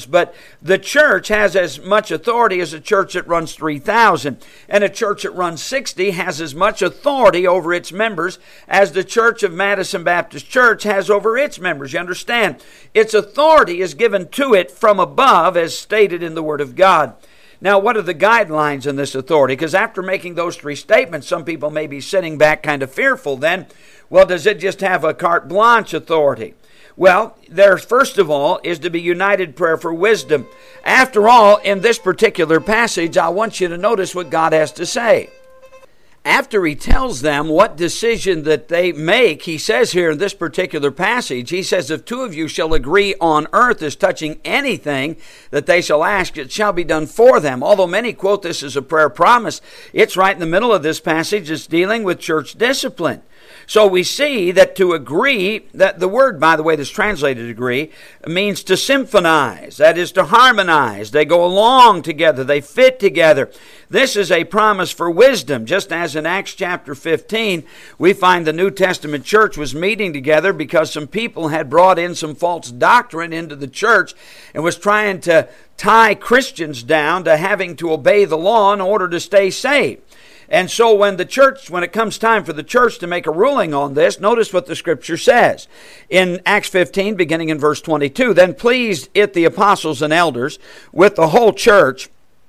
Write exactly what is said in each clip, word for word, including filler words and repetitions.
But the church has as much authority as a church that runs three thousand. And a church that runs sixty has as much authority over its members as the Church of Madison Baptist Church has over its members. You understand? Its authority is given to it from above, as stated in the Word of God. Now, what are the guidelines in this authority? Because after making those three statements, some people may be sitting back kind of fearful then. Well, does it just have a carte blanche authority? Well, there, first of all, is to be united prayer for wisdom. After all, in this particular passage, I want you to notice what God has to say. After he tells them what decision that they make, he says here in this particular passage, he says, if two of you shall agree on earth as touching anything that they shall ask, it shall be done for them. Although many quote this as a prayer promise, it's right in the middle of this passage. It's dealing with church discipline. So we see that to agree, that the word, by the way, that's translated agree, means to symphonize. That is to harmonize. They go along together. They fit together. This is a promise for wisdom. Just as in Acts chapter fifteen, we find the New Testament church was meeting together because some people had brought in some false doctrine into the church and was trying to tie Christians down to having to obey the law in order to stay saved. And so when the church, when it comes time for the church to make a ruling on this, notice what the Scripture says. In Acts fifteen, beginning in verse twenty-two, then pleased it the apostles and elders with the whole church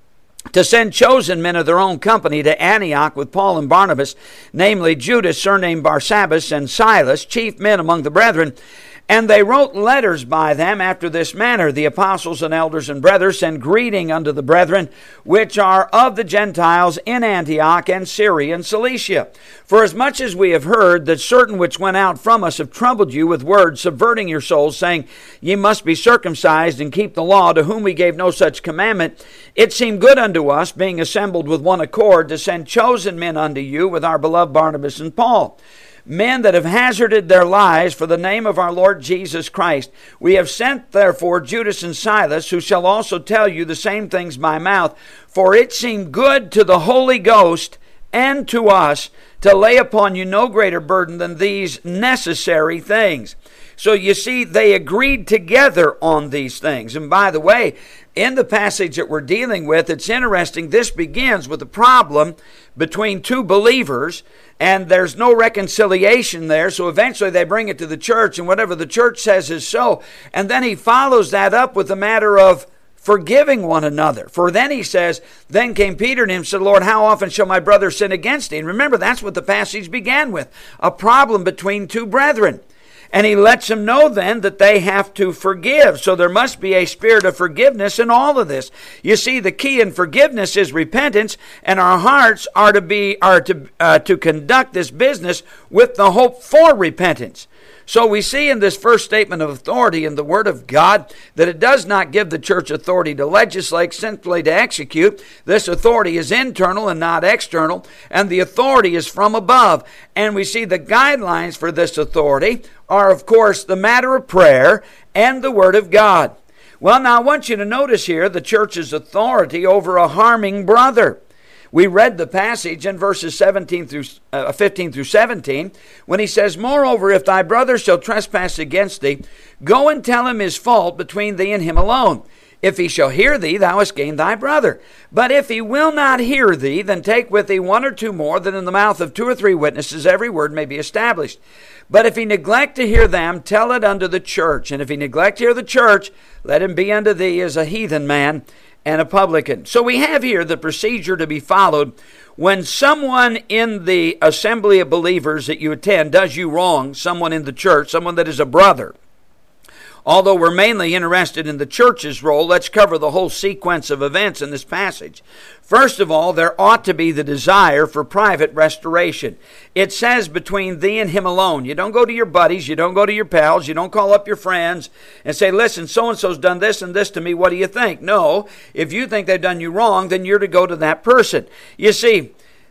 to send chosen men of their own company to Antioch with Paul and Barnabas, namely Judas, surnamed Barsabbas, and Silas, chief men among the brethren. And they wrote letters by them after this manner. The apostles and elders and brethren send greeting unto the brethren which are of the Gentiles in Antioch and Syria and Cilicia. For as much as we have heard that certain which went out from us have troubled you with words, subverting your souls, saying, ye must be circumcised and keep the law, to whom we gave no such commandment, it seemed good unto us, being assembled with one accord, to send chosen men unto you with our beloved Barnabas and Paul, men that have hazarded their lives for the name of our Lord Jesus Christ. We have sent therefore Judas and Silas, who shall also tell you the same things by mouth, for it seemed good to the Holy Ghost and to us to lay upon you no greater burden than these necessary things. So you see, they agreed together on these things. And by the way, in the passage that we're dealing with, it's interesting, this begins with a problem between two believers, and there's no reconciliation there, so eventually they bring it to the church, and whatever the church says is so. And then he follows that up with a matter of forgiving one another. For then he says, then came Peter to him and said, Lord, how often shall my brother sin against thee? And remember, that's what the passage began with, a problem between two brethren. And he lets them know then that they have to forgive. So there must be a spirit of forgiveness in all of this. You see, the key in forgiveness is repentance, and our hearts are to be are to uh, to conduct this business with the hope for repentance. So we see in this first statement of authority in the Word of God that it does not give the church authority to legislate, simply to execute. This authority is internal and not external, and the authority is from above. And we see the guidelines for this authority are, of course, the matter of prayer and the Word of God. Well, now I want you to notice here the church's authority over a harming brother. We read the passage in verses seventeen through uh, fifteen through seventeen when he says, moreover, if thy brother shall trespass against thee, go and tell him his fault between thee and him alone. If he shall hear thee, thou hast gained thy brother. But if he will not hear thee, then take with thee one or two more, that in the mouth of two or three witnesses every word may be established. But if he neglect to hear them, tell it unto the church. And if he neglect to hear the church, let him be unto thee as a heathen man and a publican. So we have here the procedure to be followed when someone in the assembly of believers that you attend does you wrong, someone in the church, someone that is a brother. Although we're mainly interested in the church's role, let's cover the whole sequence of events in this passage. First of all, there ought to be the desire for private restoration. It says between thee and him alone. You don't go to your buddies, you don't go to your pals, you don't call up your friends and say, listen, so-and-so's done this and this to me, what do you think? No, if you think they've done you wrong, then you're to go to that person. You see,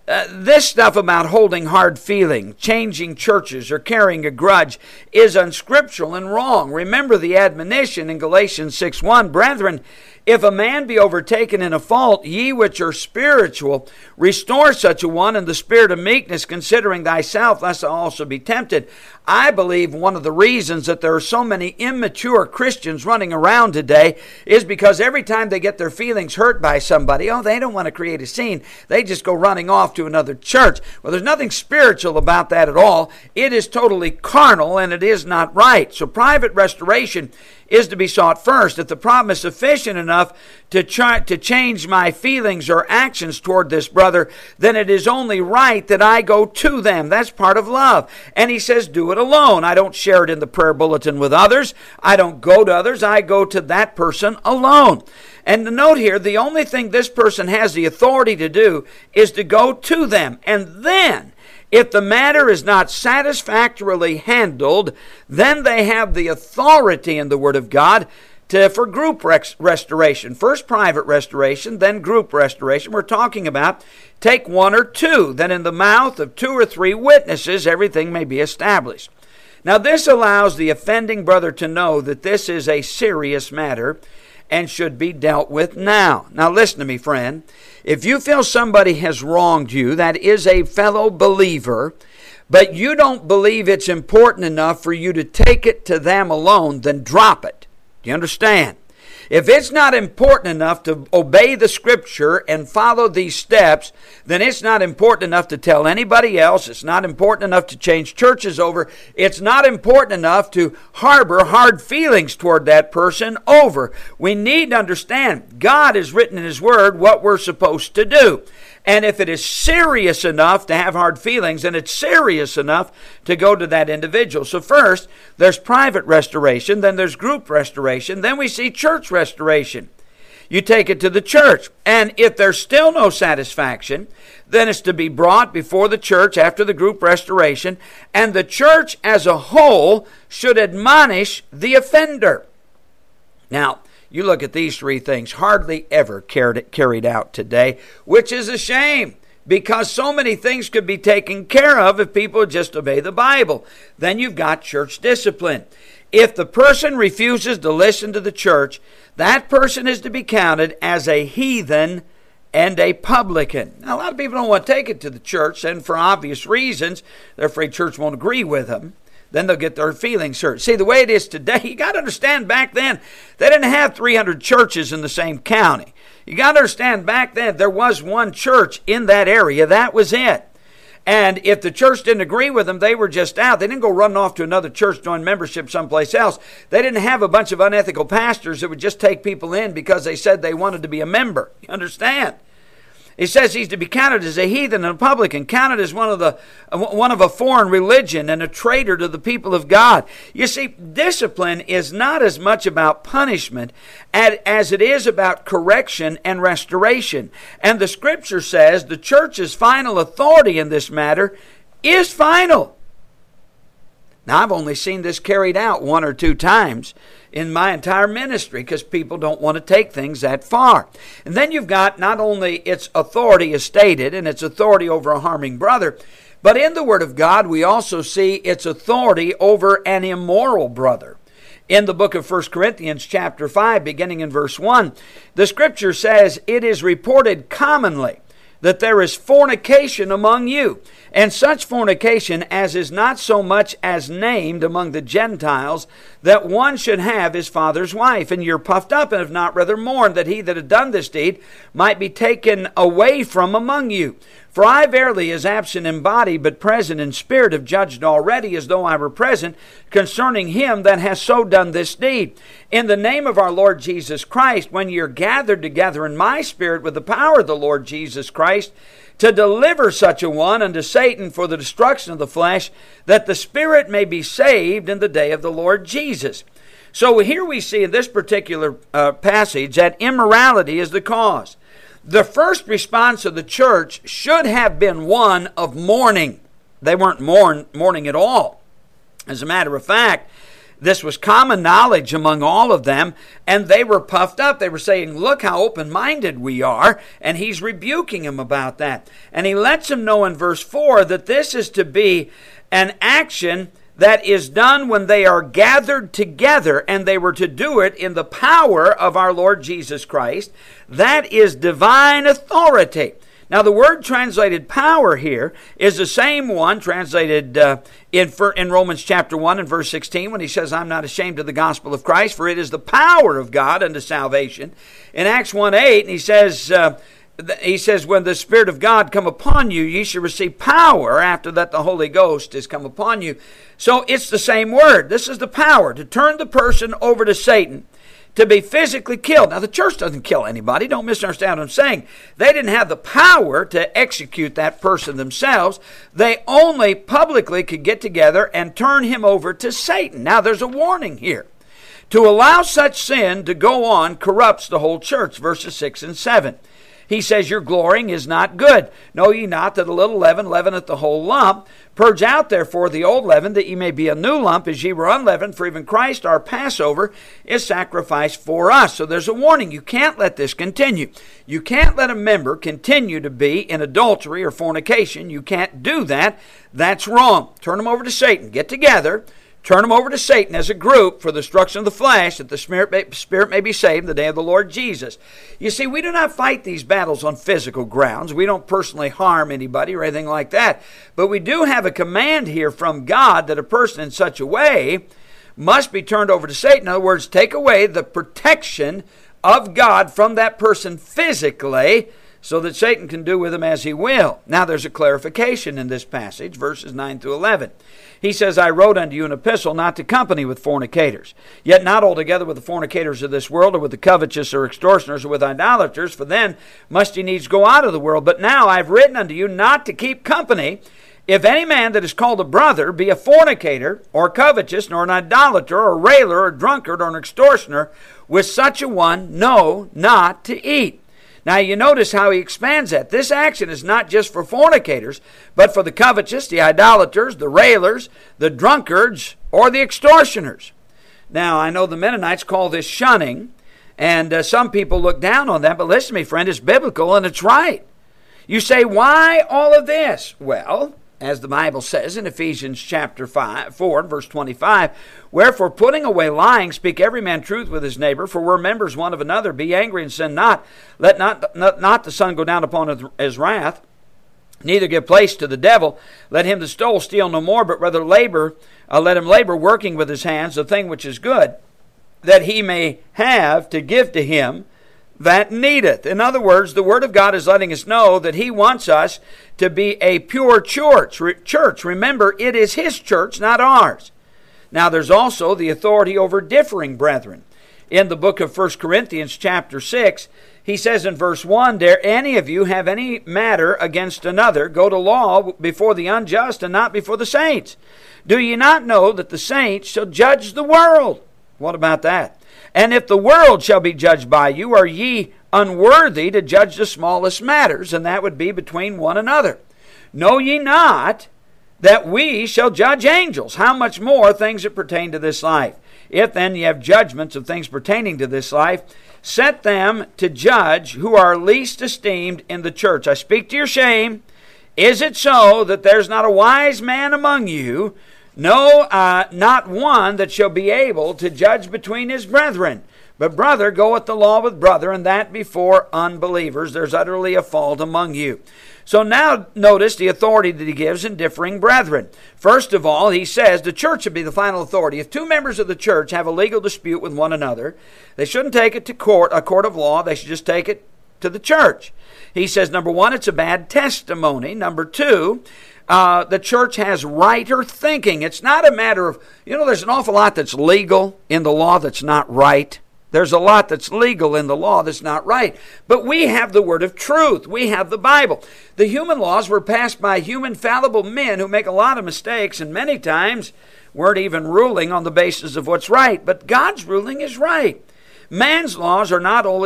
Uh, this stuff about holding hard feeling, changing churches, or carrying a grudge is unscriptural and wrong. Remember the admonition in Galatians six one, brethren, if a man be overtaken in a fault, ye which are spiritual, restore such a one in the spirit of meekness, considering thyself, lest thou also be tempted. I believe one of the reasons that there are so many immature Christians running around today is because every time they get their feelings hurt by somebody, oh, they don't want to create a scene. They just go running off to another church. Well, there's nothing spiritual about that at all. It is totally carnal, and it is not right. So private restoration is to be sought first. If the problem is sufficient enough to try to change my feelings or actions toward this brother, then it is only right that I go to them. That's part of love. And he says, do it alone. I don't share it in the prayer bulletin with others. I don't go to others. I go to that person alone. And the note here, the only thing this person has the authority to do is to go to them. And then, if the matter is not satisfactorily handled, then they have the authority in the Word of God to, for group res- restoration. First private restoration, then group restoration. We're talking about take one or two. Then in the mouth of two or three witnesses, everything may be established. Now this allows the offending brother to know that this is a serious matter and should be dealt with now. Now listen to me, friend. If you feel somebody has wronged you, that is a fellow believer, but you don't believe it's important enough for you to take it to them alone, then drop it. Do you understand? If it's not important enough to obey the Scripture and follow these steps, then it's not important enough to tell anybody else. It's not important enough to change churches over. It's not important enough to harbor hard feelings toward that person over. We need to understand God has written in His Word what we're supposed to do. And if it is serious enough to have hard feelings, then it's serious enough to go to that individual. So first, there's private restoration, then there's group restoration, then we see church restoration. You take it to the church, and if there's still no satisfaction, then it's to be brought before the church after the group restoration, and the church as a whole should admonish the offender. Now, you look at these three things, hardly ever carried out today, which is a shame because so many things could be taken care of if people just obey the Bible. Then you've got church discipline. If the person refuses to listen to the church, that person is to be counted as a heathen and a publican. Now, a lot of people don't want to take it to the church, and for obvious reasons, they're afraid church won't agree with them. Then they'll get their feelings hurt. See, the way it is today, you got to understand back then, they didn't have three hundred churches in the same county. You got to understand back then, there was one church in that area. That was it. And if the church didn't agree with them, they were just out. They didn't go running off to another church, join membership someplace else. They didn't have a bunch of unethical pastors that would just take people in because they said they wanted to be a member. You understand? It says he's to be counted as a heathen and a publican, counted as one of the one of a foreign religion and a traitor to the people of God. You see, discipline is not as much about punishment as it is about correction and restoration. And the Scripture says the church's final authority in this matter is final. Now, I've only seen this carried out one or two times in my entire ministry because people don't want to take things that far. And then you've got not only its authority as stated and its authority over a harming brother, but in the Word of God we also see its authority over an immoral brother. In the book of First Corinthians chapter five, beginning in verse one, the Scripture says, "It is reported commonly that there is fornication among you, and such fornication as is not so much as named among the Gentiles, that one should have his father's wife. And you're puffed up, and have not rather mourned that he that had done this deed might be taken away from among you. For I verily, as absent in body, but present in spirit, have judged already, as though I were present, concerning him that has so done this deed. In the name of our Lord Jesus Christ, when ye are gathered together in my spirit with the power of the Lord Jesus Christ, to deliver such a one unto Satan for the destruction of the flesh, that the spirit may be saved in the day of the Lord Jesus." So here we see in this particular uh, passage that immorality is the cause. The first response of the church should have been one of mourning. They weren't mourn, mourning at all. As a matter of fact, This was common knowledge among all of them, and they were puffed up. They were saying, look how open-minded we are, and he's rebuking them about that. And he lets them know in verse four that this is to be an action that is done when they are gathered together, and they were to do it in the power of our Lord Jesus Christ. That is divine authority. Now, the word translated power here is the same one translated uh, in, in Romans chapter one and verse sixteen when he says, I'm not ashamed of the gospel of Christ, for it is the power of God unto salvation. In Acts one eight, and he says, uh, he says, when the Spirit of God come upon you, ye shall receive power after that the Holy Ghost is come upon you. So it's the same word. This is the power to turn the person over to Satan, to be physically killed. Now, the church doesn't kill anybody. Don't misunderstand what I'm saying. They didn't have the power to execute that person themselves. They only publicly could get together and turn him over to Satan. Now, there's a warning here. To allow such sin to go on corrupts the whole church, verses six and seven. He says, your glorying is not good. Know ye not that a little leaven leaveneth the whole lump? Purge out therefore the old leaven, that ye may be a new lump, as ye were unleavened. For even Christ our Passover is sacrificed for us. So there's a warning. You can't let this continue. You can't let a member continue to be in adultery or fornication. You can't do that. That's wrong. Turn them over to Satan. Get together. Turn them over to Satan as a group for the destruction of the flesh, that the spirit may, spirit may be saved in the day of the Lord Jesus. You see, we do not fight these battles on physical grounds. We don't personally harm anybody or anything like that. But we do have a command here from God that a person in such a way must be turned over to Satan. In other words, take away the protection of God from that person physically, so that Satan can do with him as he will. Now there's a clarification in this passage, verses nine through eleven. He says, I wrote unto you an epistle not to company with fornicators, yet not altogether with the fornicators of this world, or with the covetous, or extortioners, or with idolaters, for then must ye needs go out of the world. But now I have written unto you not to keep company, if any man that is called a brother be a fornicator, or covetous, nor an idolater, or a railer, or a drunkard, or an extortioner, with such a one know not to eat. Now you notice how he expands that. This action is not just for fornicators, but for the covetous, the idolaters, the railers, the drunkards, or the extortioners. Now I know the Mennonites call this shunning, and uh, some people look down on that, but listen to me, friend, it's biblical and it's right. You say, why all of this? Well, as the Bible says in Ephesians chapter five, four, verse twenty-five, wherefore putting away lying, speak every man truth with his neighbor, for we're members one of another. Be angry and sin not. Let not, not, not the sun go down upon his wrath, neither give place to the devil. Let him that stole steal no more, but rather labor, uh, let him labor, working with his hands the thing which is good, that he may have to give to him that needeth. In other words, the Word of God is letting us know that He wants us to be a pure church. Church. Remember, it is His church, not ours. Now, there's also the authority over differing brethren. In the book of First Corinthians chapter six, he says in verse one, dare any of you have any matter against another, go to law before the unjust and not before the saints. Do ye not know that the saints shall judge the world? What about that? And if the world shall be judged by you, are ye unworthy to judge the smallest matters? And that would be between one another. Know ye not that we shall judge angels? How much more things that pertain to this life? If then ye have judgments of things pertaining to this life, set them to judge who are least esteemed in the church. I speak to your shame. Is it so that there's not a wise man among you? No, uh, not one that shall be able to judge between his brethren. But brother goeth the law with brother, and that before unbelievers. There's utterly a fault among you. So now notice the authority that he gives in differing brethren. First of all, he says the church should be the final authority. If two members of the church have a legal dispute with one another, they shouldn't take it to court, a court of law. They should just take it to the church. He says, number one, it's a bad testimony. Number two, Uh, the church has righter thinking. It's not a matter of, you know, there's an awful lot that's legal in the law that's not right. There's a lot that's legal in the law that's not right. But we have the word of truth. We have the Bible. The human laws were passed by human fallible men who make a lot of mistakes and many times weren't even ruling on the basis of what's right. But God's ruling is right. Man's laws are not always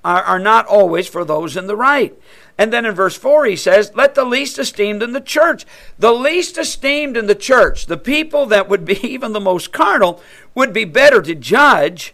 are, are not always for those in the right. And then in verse four he says, let the least esteemed in the church. The least esteemed in the church, the people that would be even the most carnal, would be better to judge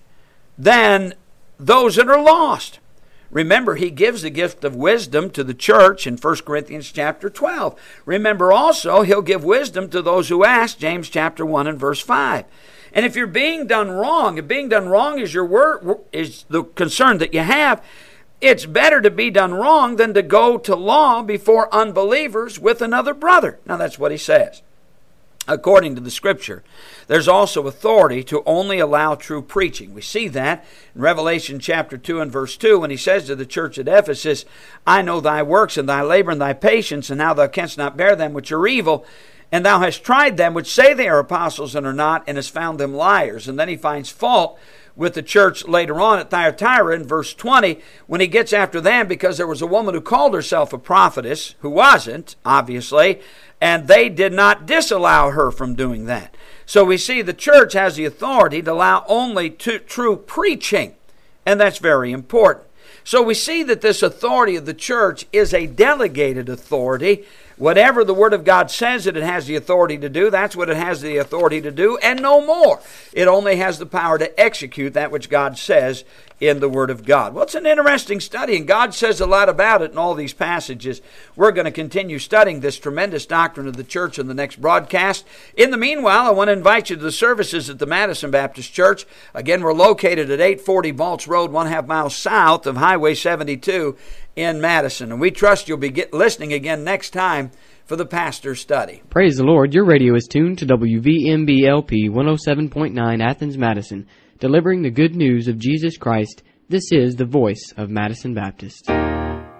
than those that are lost. Remember, he gives the gift of wisdom to the church in First Corinthians chapter twelve. Remember also, he'll give wisdom to those who ask, James chapter one and verse five. And if you're being done wrong, if being done wrong is your word, is the concern that you have, it's better to be done wrong than to go to law before unbelievers with another brother. Now that's what he says. According to the Scripture, there's also authority to only allow true preaching. We see that in Revelation chapter two and verse two when he says to the church at Ephesus, I know thy works and thy labor and thy patience, and how thou canst not bear them which are evil, and thou hast tried them which say they are apostles and are not, and hast found them liars. And then he finds fault with the church later on at Thyatira in verse twenty when he gets after them because there was a woman who called herself a prophetess, who wasn't, obviously, and they did not disallow her from doing that. So we see the church has the authority to allow only to, true preaching, and that's very important. So we see that this authority of the church is a delegated authority. Whatever the Word of God says that it has the authority to do, that's what it has the authority to do, and no more. It only has the power to execute that which God says in the Word of God. Well, it's an interesting study, and God says a lot about it in all these passages. We're going to continue studying this tremendous doctrine of the church in the next broadcast. In the meanwhile, I want to invite you to the services at the Madison Baptist Church. Again, we're located at eight forty Balch Road, one half mile south of Highway seventy-two in Madison. And we trust you'll be get, listening again next time for the pastor's study. Praise the Lord. Your radio is tuned to W V M B L P one oh seven point nine Athens, Madison, delivering the good news of Jesus Christ. This is the voice of Madison Baptist.